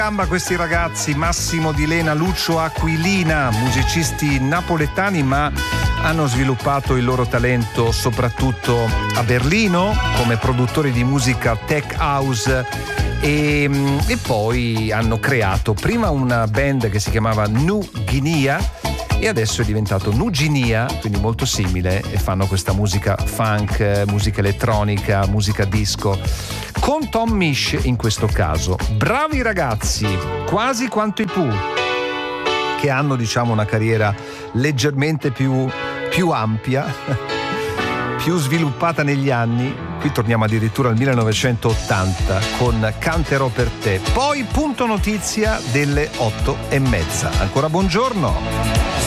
Gamba questi ragazzi, Massimo Di Lena, Lucio Aquilina, musicisti napoletani, ma hanno sviluppato il loro talento soprattutto a Berlino come produttori di musica tech house e poi hanno creato prima una band che si chiamava Nu Guinea e adesso è diventato Nuginia, quindi molto simile, e fanno questa musica funk, musica elettronica, musica disco, con Tom Misch in questo caso. Bravi ragazzi, quasi quanto i Pooh, che hanno diciamo una carriera leggermente più ampia, più sviluppata negli anni. Qui torniamo addirittura al 1980 con Canterò per te. Poi punto notizia delle 8:30. Ancora buongiorno.